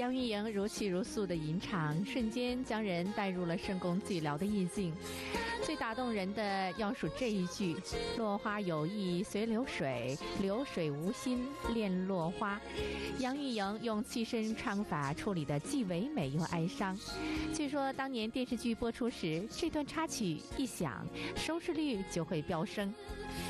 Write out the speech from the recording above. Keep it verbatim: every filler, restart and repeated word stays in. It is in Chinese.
杨钰莹如泣如诉的吟唱，瞬间将人带入了圣宫寂寥的意境。最打动人的要数这一句：落花有意随流水，流水无心恋落花。杨钰莹用气声唱法处理的既唯美又哀伤。据说当年电视剧播出时，这段插曲一响，收视率就会飙升。